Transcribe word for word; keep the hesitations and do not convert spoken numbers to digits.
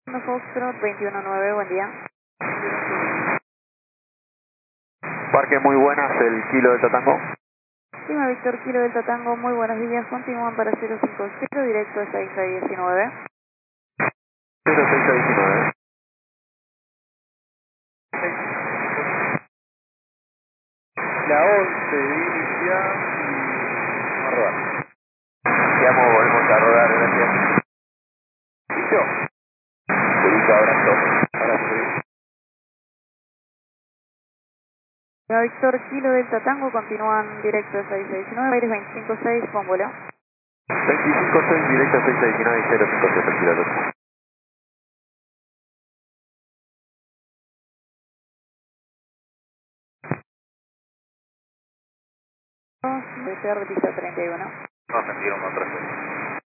Foxtrot veintiuno nueve, buen día. Parque muy buenas, el kilo de Tatango. Lima Víctor, Kilo del Tatango, muy buenos días. Continúan para cero cinco cero, directo a seis a diecinueve. cero seis a diecinueve. La once inicia y a rodar. Llamo, volvemos a rodar, gracias. ¿Listo? Listo, abrazo. Abrazo. Lima Víctor, Kilo del Tatango, continúan directo a seis a diecinueve, aires veinticinco seis, con vuelo. veinticinco seis, directo a seis a diecinueve y cero cinco siete, el kilo de Tatango. Deseo pista treinta y uno. No, sentieron otra vez.